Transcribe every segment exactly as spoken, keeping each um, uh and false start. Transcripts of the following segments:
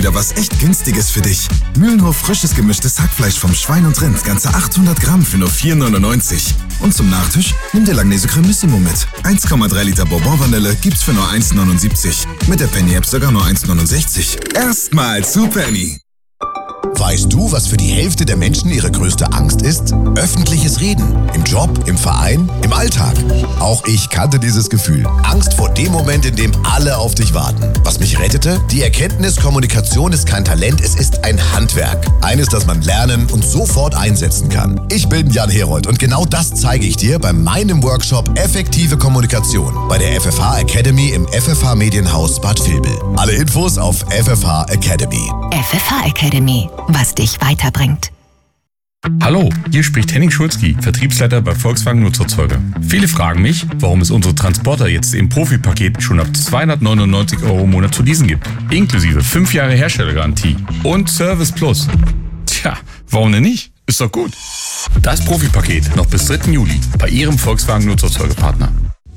Ja, was echt Günstiges für dich. Mühlenhof frisches gemischtes Hackfleisch vom Schwein und Rind, ganze achthundert Gramm für nur vier neunundneunzig. Und zum Nachtisch nimm dir Langnese Cremissimo mit. eins Komma drei Liter Bourbon Vanille gibt's für nur eins neunundsiebzig. Mit der Penny App sogar nur eins neunundsechzig. Erstmal zu Penny. Weißt du, was für die Hälfte der Menschen ihre größte Angst ist? Öffentliches Reden. Im Job, im Verein, im Alltag. Auch ich kannte dieses Gefühl. Angst vor dem Moment, in dem alle auf dich warten. Was mich rettete? Die Erkenntnis, Kommunikation ist kein Talent, es ist ein Handwerk. Eines, das man lernen und sofort einsetzen kann. Ich bin Jan Herold und genau das zeige ich dir bei meinem Workshop Effektive Kommunikation bei der F F H Academy im F F H Medienhaus Bad Vilbel. Alle Infos auf F F H Academy. F F H Academy, was dich weiterbringt. Hallo, hier spricht Henning Schulzki, Vertriebsleiter bei Volkswagen Nutzerzeuger. Viele fragen mich, warum es unsere Transporter jetzt im Profi-Paket schon ab zweihundertneunundneunzig Euro im Monat zu leasen gibt. Inklusive fünf Jahre Herstellergarantie und Service Plus. Tja, warum denn nicht? Ist doch gut. Das Profi-Paket noch bis dritten Juli bei Ihrem Volkswagen Nutzerzeugerpartner.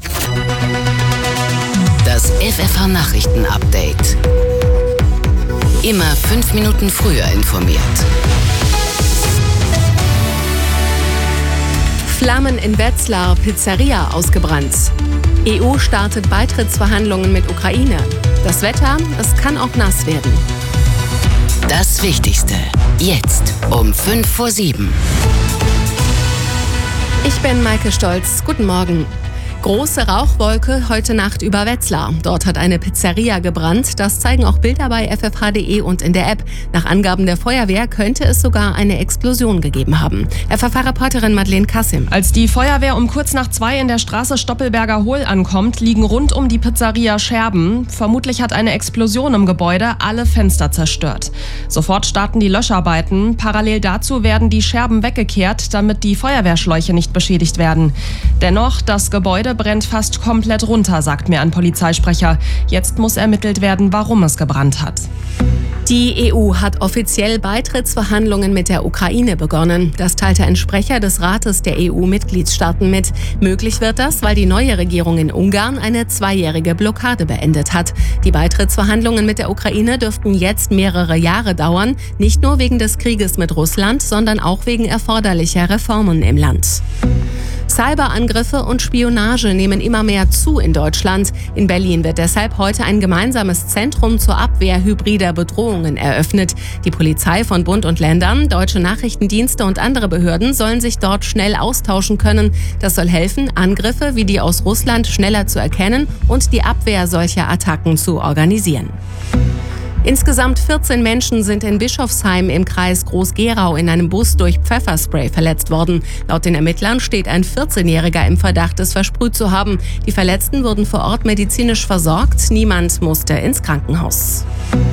Das F F H Nachrichten-Update. Immer fünf Minuten früher informiert. Flammen in Wetzlar, Pizzeria ausgebrannt. E U startet Beitrittsverhandlungen mit Ukraine. Das Wetter, es kann auch nass werden. Das Wichtigste, jetzt um fünf vor sieben. Ich bin Maike Stolz. Guten Morgen. Große Rauchwolke heute Nacht über Wetzlar. Dort hat eine Pizzeria gebrannt. Das zeigen auch Bilder bei f f h punkt d e und in der App. Nach Angaben der Feuerwehr könnte es sogar eine Explosion gegeben haben. F F H-Reporterin Madeleine Kassim. Als die Feuerwehr um kurz nach zwei in der Straße Stoppelberger Hohl ankommt, liegen rund um die Pizzeria Scherben. Vermutlich hat eine Explosion im Gebäude alle Fenster zerstört. Sofort starten die Löscharbeiten. Parallel dazu werden die Scherben weggekehrt, damit die Feuerwehrschläuche nicht beschädigt werden. Dennoch, das Gebäude brennt fast komplett runter, sagt mir ein Polizeisprecher. Jetzt muss ermittelt werden, warum es gebrannt hat. Die E U hat offiziell Beitrittsverhandlungen mit der Ukraine begonnen. Das teilte ein Sprecher des Rates der E U-Mitgliedstaaten mit. Möglich wird das, weil die neue Regierung in Ungarn eine zweijährige Blockade beendet hat. Die Beitrittsverhandlungen mit der Ukraine dürften jetzt mehrere Jahre dauern. Nicht nur wegen des Krieges mit Russland, sondern auch wegen erforderlicher Reformen im Land. Cyberangriffe und Spionage nehmen immer mehr zu in Deutschland. In Berlin wird deshalb heute ein gemeinsames Zentrum zur Abwehr hybrider Bedrohungen eröffnet. Die Polizei von Bund und Ländern, deutsche Nachrichtendienste und andere Behörden sollen sich dort schnell austauschen können. Das soll helfen, Angriffe wie die aus Russland schneller zu erkennen und die Abwehr solcher Attacken zu organisieren. Insgesamt vierzehn Menschen sind in Bischofsheim im Kreis Groß-Gerau in einem Bus durch Pfefferspray verletzt worden. Laut den Ermittlern steht ein vierzehnjähriger im Verdacht, es versprüht zu haben. Die Verletzten wurden vor Ort medizinisch versorgt. Niemand musste ins Krankenhaus.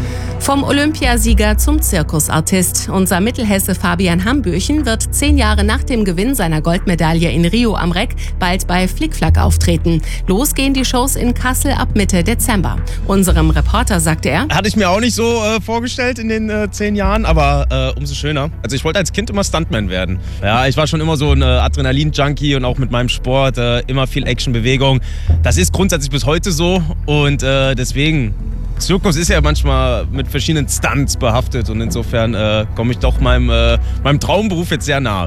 Vom Olympiasieger zum Zirkusartist. Unser Mittelhesse Fabian Hambüchen wird zehn Jahre nach dem Gewinn seiner Goldmedaille in Rio am Reck bald bei Flickflack auftreten. Los gehen die Shows in Kassel ab Mitte Dezember. Unserem Reporter sagte er: Hatte ich mir auch nicht so äh, vorgestellt in den äh, zehn Jahren, aber äh, umso schöner. Also ich wollte als Kind immer Stuntman werden. Ja, ich war schon immer so ein äh, Adrenalin-Junkie und auch mit meinem Sport äh, immer viel Action, Bewegung. Das ist grundsätzlich bis heute so und äh, deswegen... Zirkus ist ja manchmal mit verschiedenen Stunts behaftet und insofern äh, komme ich doch meinem, äh, meinem Traumberuf jetzt sehr nahe.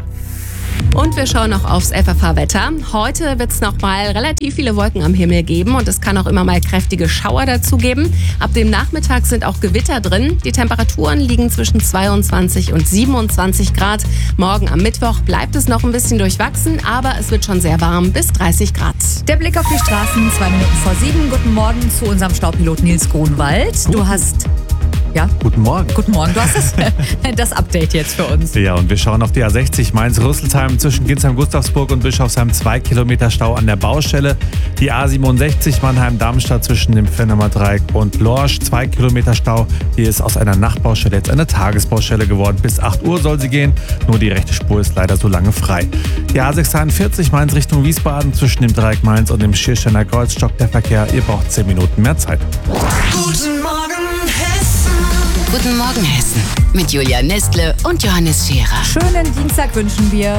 Und wir schauen noch aufs F F H-Wetter. Heute wird es noch mal relativ viele Wolken am Himmel geben und es kann auch immer mal kräftige Schauer dazu geben. Ab dem Nachmittag sind auch Gewitter drin. Die Temperaturen liegen zwischen zweiundzwanzig und siebenundzwanzig Grad. Morgen am Mittwoch bleibt es noch ein bisschen durchwachsen, aber es wird schon sehr warm, bis dreißig Grad. Der Blick auf die Straßen, zwei Minuten vor sieben. Guten Morgen zu unserem Staupilot Nils Grunwald. Du hast... Ja? Guten Morgen. Guten Morgen. Du hast das, das Update jetzt für uns. Ja, und wir schauen auf die A sechzig Mainz-Rüsselsheim zwischen Ginsheim-Gustavsburg und Bischofsheim. Zwei Kilometer Stau an der Baustelle. Die A siebenundsechzig Mannheim-Darmstadt zwischen dem Fennermer Dreieck und Lorsch. Zwei Kilometer Stau. Hier ist aus einer Nachtbaustelle jetzt eine Tagesbaustelle geworden. Bis acht Uhr soll sie gehen. Nur die rechte Spur ist leider so lange frei. Die A sechshundertvierzig Mainz Richtung Wiesbaden zwischen dem Dreieck Mainz und dem Schiersteiner Kreuz stockt der Verkehr. Ihr braucht zehn Minuten mehr Zeit. Guten Morgen, Hessen. Guten Morgen, Hessen. Mit Julia Nestle und Johannes Scherer. Schönen Dienstag wünschen wir.